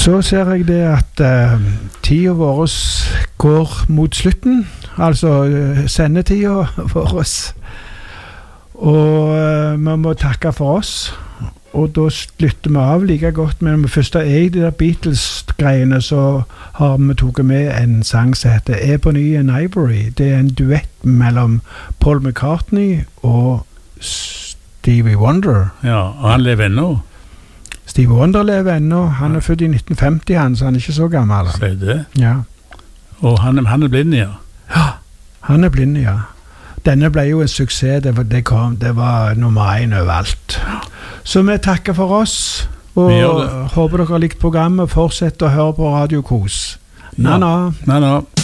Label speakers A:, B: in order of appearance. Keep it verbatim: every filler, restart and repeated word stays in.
A: Så ser jeg det at uh, tiden vår går mot slutten, altså uh, sendetiden vår. Og uh, vi må takke for oss. Og da slutter vi av like godt, men først er i de der Beatles-greiene, så har vi tatt med en sang som heter Ebony and Ivory. Det er en duett mellom Paul McCartney og Stevie Wonder.
B: Ja, og han lever ennå.
A: Stevie Wonder lever ennå. Han er født i nitten femti, han, så han er ikke så gammel.
B: Sier det?
A: Ja.
B: Og han, han er blind, ja?
A: Ja, han er blind, ja. Denne ble jo en suksess, det var, det kom, det var nummer en overalt. Så vi takker for oss, og håper dere har likt programmet, fortsett å høre på Radio Kos. Na-na.
B: Na-na.